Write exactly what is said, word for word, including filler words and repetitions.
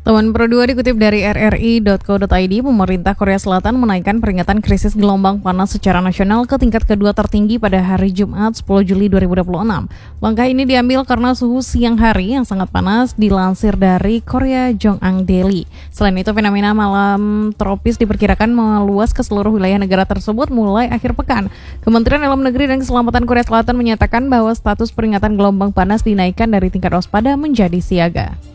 Teman Pro dua dikutip dari R R I titik co titik i d, pemerintah Korea Selatan menaikkan peringatan krisis gelombang panas secara nasional ke tingkat kedua tertinggi pada hari Jumat sepuluh Juli dua ribu dua puluh enam. Langkah ini diambil karena suhu siang hari yang sangat panas dilansir dari Korea Jongang Daily. Selain itu, fenomena malam tropis diperkirakan meluas ke seluruh wilayah negara tersebut mulai akhir pekan. Kementerian Dalam Negeri dan Keselamatan Korea Selatan menyatakan bahwa status peringatan gelombang panas dinaikkan dari tingkat waspada menjadi siaga.